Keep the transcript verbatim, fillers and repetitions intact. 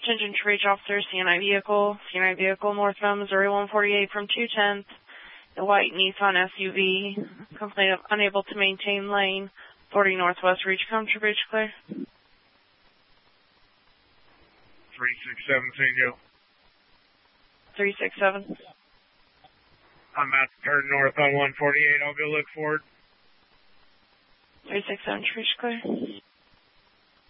Attention to reach officer, C N I vehicle. C N I vehicle northbound Missouri one forty-eight from two tenth. The white Nissan S U V. Complaint of unable to maintain lane. forty northwest, reach country bridge clear. three six seven, Saint Joe. three six seven. I'm about to turn north on one forty-eight. I'll go look for it. three six seven, reach clear.